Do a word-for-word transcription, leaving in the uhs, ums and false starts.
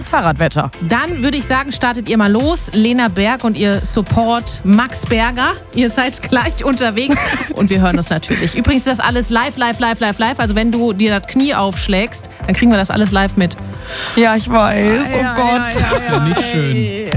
das Fahrradwetter. Dann würde ich sagen, startet ihr mal los. Lena Berg und ihr Support Max Berger. Ihr seid gleich unterwegs und wir hören uns natürlich. Übrigens ist das alles live, live, live, live, live. Also wenn du dir das Knie aufschlägst, dann kriegen wir das alles live mit. Ja, ich weiß. Oh ja, Gott. Ja, ja, Das wäre nicht schön.